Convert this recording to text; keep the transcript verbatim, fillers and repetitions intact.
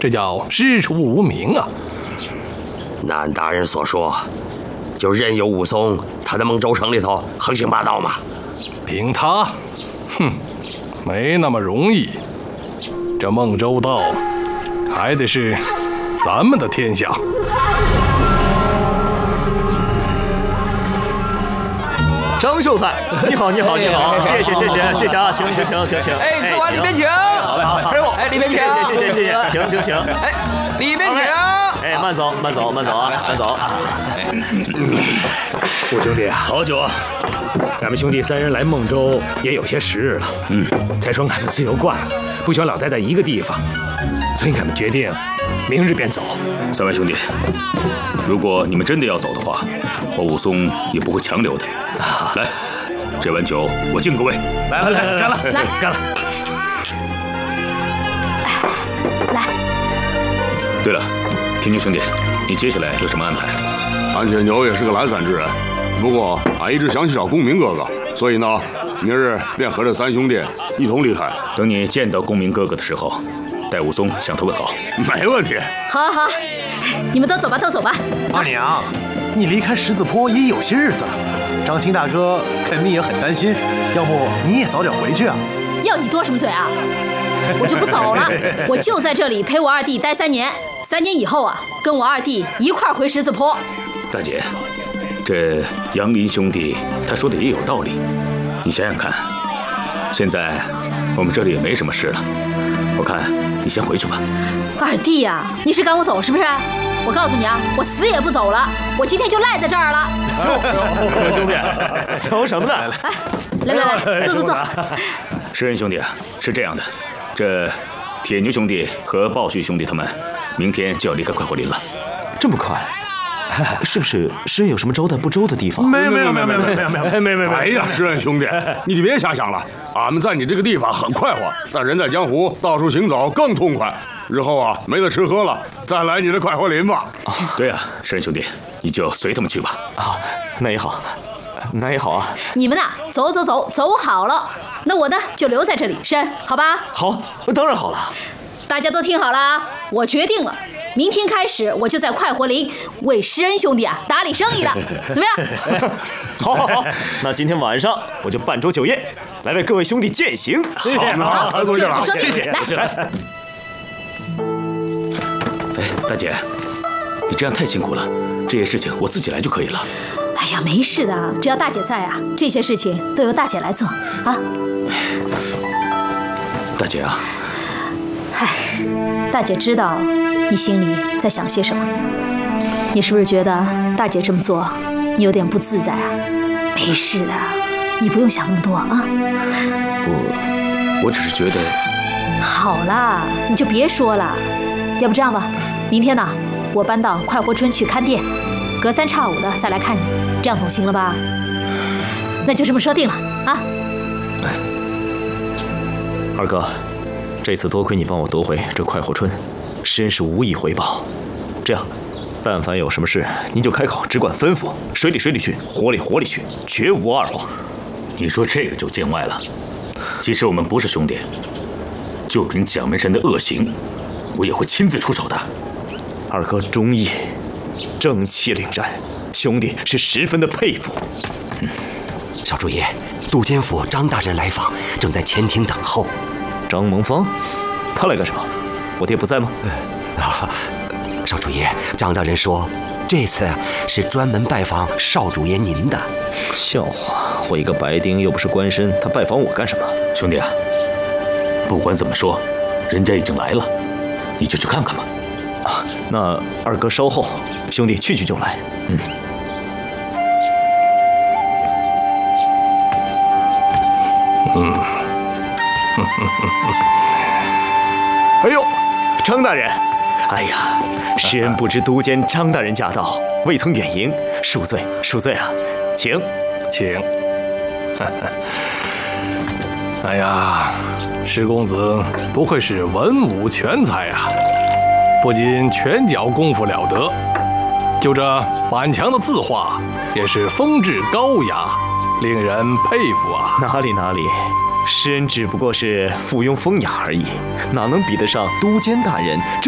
这叫师出无名啊！ 那按大人所说，就任由武松他在孟州城里头横行霸道吗？ 凭他，哼，没那么容易。这孟州道还得是咱们的天下。 张秀才，你好，你好，你好，谢谢，谢谢，谢谢啊，请，请，请，请，请。 哎，各位里边请。 好嘞，好嘞，陪我。 哎，里边请。 谢谢，谢谢，谢谢，请，请，请。 哎，里边请。 哎，慢走，慢走，慢走啊，慢走。 五兄弟啊， 好久啊！ 咱们兄弟三人来孟州也有些时日了。嗯，再说俺们自由惯了，不喜欢老待在一个地方，所以俺们决定明日便走。 三位兄弟，如果你们真的要走的话，我武松也不会强留的。来，这碗酒我敬各位。 来来来来，干了， 来干了。 来。 对了，天牛兄弟，你接下来有什么安排？ 俺铁牛也是个懒散之人，不过俺一直想去找公明哥哥，所以呢，明日便和这三兄弟一同离开。 等你见到公明哥哥的时候，带武松向他问好。 没问题。 好，好，好，你们都走吧，都走吧。 二娘，你离开十字坡也有些日子了，张青大哥肯定也很担心，要不你也早点回去啊？ 要你多什么嘴啊？我就不走了，我就在这里陪我二弟待三年，三年以后啊，跟我二弟一块儿回十字坡。 大姐，这杨林兄弟他说的也有道理，你想想看，现在我们这里也没什么事了，我看你先回去吧。 二弟呀、啊，你是赶我走是不是？我告诉你啊，我死也不走了，我今天就赖在这儿了。 兄弟，聊什么呢？ 哎，来来来，坐坐坐。 施恩兄弟啊，是这样的，这铁牛兄弟和鲍旭兄弟他们明天就要离开快活林了。 这么快？是不是施恩有什么招待不周的地方？ 没有没有没有没有没有没有没有没有！哎呀，施恩兄弟，你就别瞎想了。俺们在你这个地方很快活，但人在江湖，到处行走更痛快。日后啊，没得吃喝了，再来你的快活林吧。 啊，对啊，施恩兄弟，你就随他们去吧。 啊，那也好，那也好啊。 你们呐，走走走，走好了。那我呢，就留在这里，施恩，好吧？ 好，当然好了。 大家都听好了啊，我决定了。明天开始，我就在快活林为施恩兄弟啊打理生意了，怎么样？ 好，好，好。那今天晚上我就办桌酒宴，来为各位兄弟饯行。 好，好，就不说谢谢， 来。 来。 哎，大姐，你这样太辛苦了，这些事情我自己来就可以了。 哎呀，没事的，只要大姐在啊，这些事情都由大姐来做啊。 大姐啊， 唉，大姐知道你心里在想些什么，你是不是觉得大姐这么做你有点不自在啊？没事的，你不用想那么多啊。 我我只是觉得…… 好啦，你就别说了，要不这样吧，明天呢，我搬到快活村去看店，隔三差五的再来看你，这样总行了吧？那就这么说定了啊。 哎，二哥，这次多亏你帮我夺回这快活村，施恩是无以回报。这样，但凡有什么事，您就开口，只管吩咐，水里水里去，火里火里去，绝无二话。 你说这个就见外了。即使我们不是兄弟，就凭蒋门神的恶行，我也会亲自出手的。 二哥忠义，正气凛然，兄弟是十分的佩服。 嗯，少主爷，杜监府张大人来访，正在前厅等候。 张蒙方，他来干什么？我爹不在吗？ 啊，少主爷，张大人说，这次是专门拜访少主爷您的。 笑话，我一个白丁又不是官绅，他拜访我干什么？ 兄弟啊，不管怎么说，人家已经来了，你就去看看吧。 啊，那二哥稍后，兄弟去去就来。 嗯。 嗯。 哎呦，张大人！哎呀，施恩不知都监张大人驾到，未曾远迎，恕罪恕罪啊！请， 请。哎呀，施公子不愧是文武全才啊！不仅拳脚功夫了得，就这板墙的字画也是风致高雅，令人佩服啊！ 哪里哪里，施恩只不过是附庸风雅而已，哪能比得上都监大人这